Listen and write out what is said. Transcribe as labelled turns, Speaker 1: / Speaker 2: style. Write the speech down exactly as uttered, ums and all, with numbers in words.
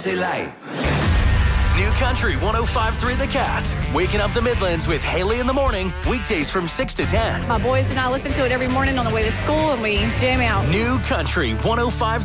Speaker 1: Jersey Light.
Speaker 2: New Country one oh five point three The Cat. Waking up the Midlands with Haley in the morning. Weekdays from six to ten.
Speaker 3: My boys and I listen to it every morning on the way to school, and we jam out.
Speaker 2: New Country one oh five